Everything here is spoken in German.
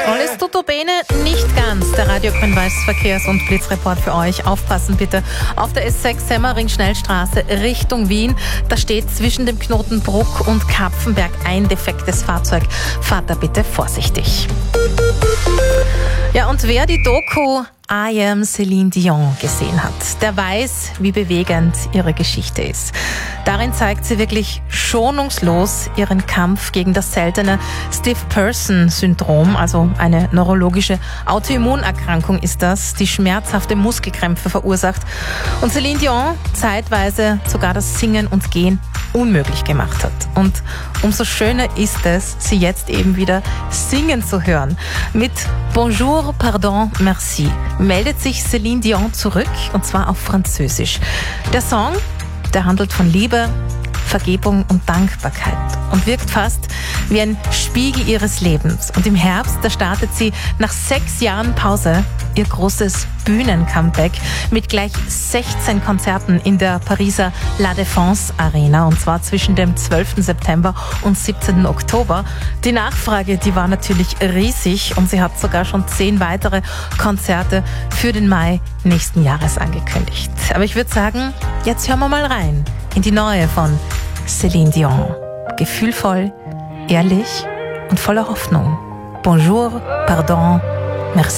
Alles tutto bene? Nicht ganz. Der Radio Grün-Weiß Verkehrs- und Blitzreport für euch. Aufpassen bitte. Auf der S6 Semmering-Schnellstraße Richtung Wien. Da steht zwischen dem Knoten Bruck und Kapfenberg ein defektes Fahrzeug. Fahrt da bitte vorsichtig. Ja, und wer die Doku I Am Celine Dion gesehen hat, der weiß, wie bewegend ihre Geschichte ist. Darin zeigt sie wirklich schonungslos ihren Kampf gegen das seltene Stiff-Person-Syndrom, also eine neurologische Autoimmunerkrankung ist das, die schmerzhafte Muskelkrämpfe verursacht und Celine Dion zeitweise sogar das Singen und Gehen unmöglich gemacht hat. Und umso schöner ist es, sie jetzt eben wieder singen zu hören. Mit Bonjour, Pardon, Merci meldet sich Celine Dion zurück, und zwar auf Französisch. Der Song, der handelt von Liebe, Vergebung und Dankbarkeit und wirkt fast wie ein Spiegel ihres Lebens. Und im Herbst, da startet sie nach 6 Jahren Pause ihr großes Bühnen-Comeback mit gleich 16 Konzerten in der Pariser La Défense Arena, und zwar zwischen dem 12. September und 17. Oktober. Die Nachfrage, die war natürlich riesig und sie hat sogar schon 10 weitere Konzerte für den Mai nächsten Jahres angekündigt. Aber ich würde sagen, jetzt hören wir mal rein in die neue von Celine Dion. Gefühlvoll, ehrlich und voller Hoffnung. Bonjour, Pardon, Merci.